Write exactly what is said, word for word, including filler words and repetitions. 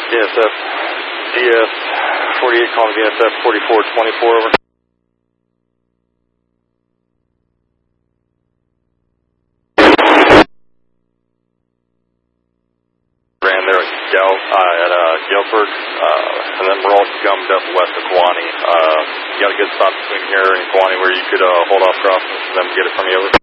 V S F, D S forty-eight calling V S F forty-four twenty-four, over. Ran there at, Gal, uh, at uh, Guilford, uh, and then we're all gummed up west of Kewanee. Uh, you got a good spot between here and Kewanee where you could uh, hold off crossing for them to get it from you, over?